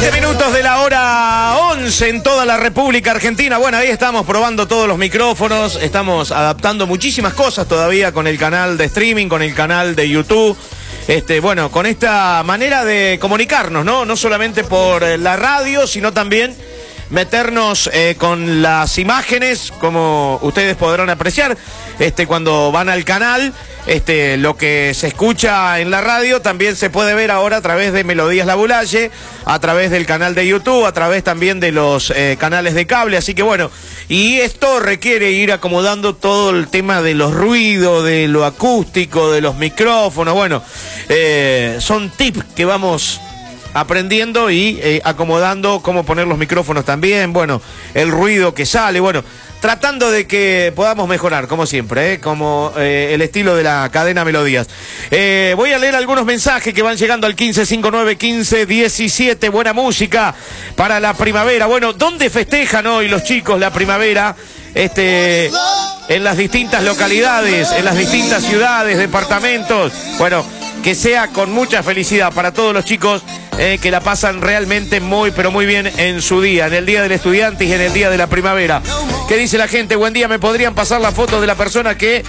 7 minutos de la hora 11 en toda la República Argentina. Bueno, ahí estamos probando todos los micrófonos. Estamos adaptando muchísimas cosas todavía con el canal de streaming, con el canal de YouTube. Bueno, con esta manera de comunicarnos, ¿no? No solamente por la radio, sino también meternos con las imágenes, como ustedes podrán apreciar, cuando van al canal. Lo que se escucha en la radio también se puede ver ahora a través de Melodías La Bulaye, a través del canal de YouTube, a través también de los canales de cable. Así que bueno, y esto requiere ir acomodando todo el tema de los ruidos, de lo acústico, de los micrófonos. Bueno, son tips que vamos aprendiendo y acomodando cómo poner los micrófonos también, bueno, el ruido que sale, bueno, tratando de que podamos mejorar, como siempre, como el estilo de la cadena Melodías. Voy a leer algunos mensajes que van llegando al 15591517, buena música para la primavera. Bueno, ¿dónde festejan hoy los chicos la primavera? En las distintas localidades, en las distintas ciudades, departamentos. Bueno, que sea con mucha felicidad para todos los chicos que la pasan realmente muy, pero muy bien en su día, en el Día del Estudiante y en el Día de la Primavera. ¿Qué dice la gente? Buen día, ¿me podrían pasar la foto de la persona que...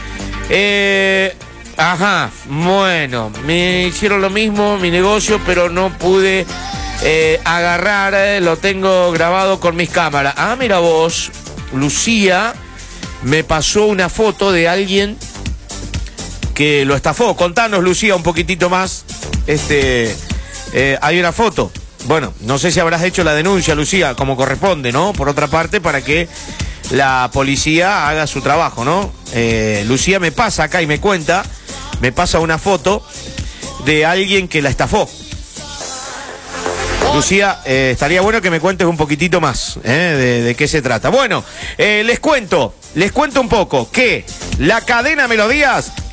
bueno, me hicieron lo mismo, mi negocio, pero no pude agarrar, lo tengo grabado con mis cámaras. Ah, mira vos, Lucía me pasó una foto de alguien que lo estafó. Contanos, Lucía, un poquitito más. Hay una foto. Bueno, no sé si habrás hecho la denuncia, Lucía, como corresponde, ¿no? Por otra parte, para que la policía haga su trabajo, ¿no? Lucía me pasa acá y me pasa una foto de alguien que la estafó. Lucía, estaría bueno que me cuentes un poquitito más de qué se trata. Bueno, les cuento un poco que la cadena Melodías